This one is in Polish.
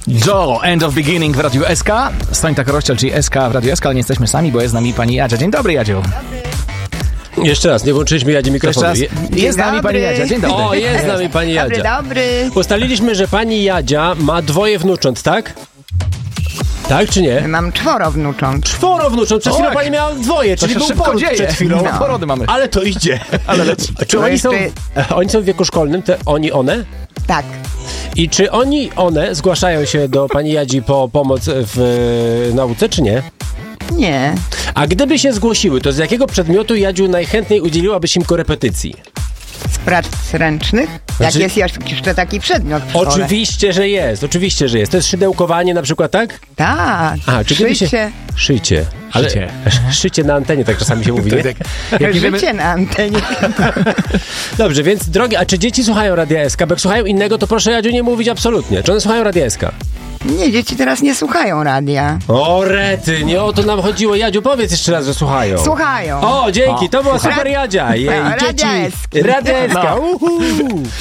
Joe, End of Beginning w Radiu SK. Stańta Korościel, czyli SK w Radiu SK, ale nie jesteśmy sami, bo jest z nami pani Jadzia. Dzień dobry, Jadziu. Jeszcze raz, nie włączyliśmy Jadzi mikrofonu. Jest z nami pani Jadzia. Dzień dobry. O, jest z nami pani Jadzia. Dobry. Ustaliliśmy, że pani Jadzia ma 2 wnucząt, tak? Tak czy nie? Mam 4 wnucząt. 4 wnucząt, przed chwilą Tak. pani miała 2, To czyli się był szybko poród dzieje. przed chwilą. No. Porody mamy. Ale to idzie. Ale leci. Czy oni są w wieku szkolnym, one? Tak. I czy one zgłaszają się do pani Jadzi po pomoc w nauce, czy nie? Nie. A gdyby się zgłosiły, to z jakiego przedmiotu, Jadziu, najchętniej udzieliłabyś im korepetycji? Z prac ręcznych? Znaczy- Jak jest jeszcze taki przedmiot w szkole. Oczywiście, że jest. To jest szydełkowanie na przykład, tak? Tak. A, czy gdyby Szycie. Szycie. Ale Szycie. szycie na antenie, tak czasami się mówi, nie? Jak nie wiemy, Życie na antenie. Dobrze, więc drogie, a czy dzieci słuchają Radia SK? Bo jak słuchają innego, to proszę, Jadziu, nie mówić absolutnie. Czy one słuchają Radia SK? Nie, dzieci teraz nie słuchają radia. O rety, nie o to nam chodziło. Jadziu, powiedz jeszcze raz, że słuchają. Słuchają. O, dzięki, to była super Jadzia. Jej, Radia dzieci. SK. Radia SK. No. Uhu.